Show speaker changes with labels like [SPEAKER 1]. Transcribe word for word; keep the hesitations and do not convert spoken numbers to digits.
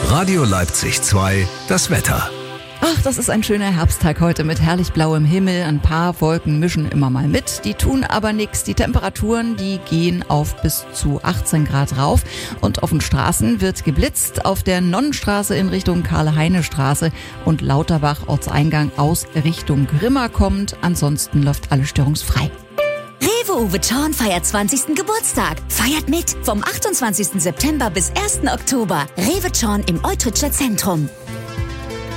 [SPEAKER 1] Radio Leipzig zwei, das Wetter.
[SPEAKER 2] Ach, das ist ein schöner Herbsttag heute mit herrlich blauem Himmel. Ein paar Wolken mischen immer mal mit, die tun aber nichts. Die Temperaturen, die gehen auf bis zu achtzehn Grad rauf. Und auf den Straßen wird geblitzt. Auf der Nonnenstraße in Richtung Karl-Heine-Straße und Lauterbach Ortseingang aus Richtung Grimma kommt. Ansonsten läuft alles störungsfrei.
[SPEAKER 3] Rewe Uwe Zorn feiert zwanzigsten Geburtstag. Feiert mit vom achtundzwanzigsten September bis ersten Oktober. Rewe Zorn im Eutritscher Zentrum.